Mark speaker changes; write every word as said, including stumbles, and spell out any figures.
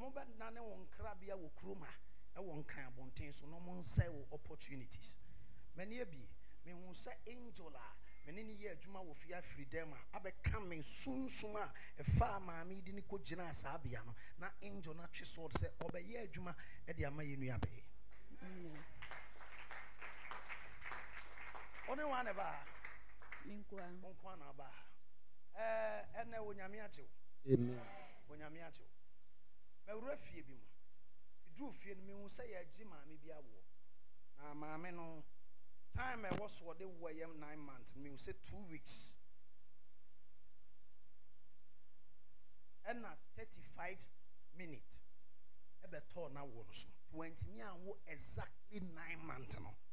Speaker 1: mo be nane won krabia wo kroma e won kan abonten so no mo nsa wo opportunities many abi me hu say angel a mene ni ye adwuma wo fia freedom a abeka me sunsuma e fa maami di ni ko gina asabia no na angel na twe so say obeye adwuma e de ama ye nua be amen one one ba
Speaker 2: minkwa
Speaker 1: onkwa na ba eh ene wonyame achew
Speaker 3: amen
Speaker 1: wonyame achew me wura fie bi mu du fie no me hu say ye agi maami bi awo na maami no time I was what they were nine months, me say two weeks. And not thirty-five minutes. Ebe to na won so. Twenty me and exactly nine months no.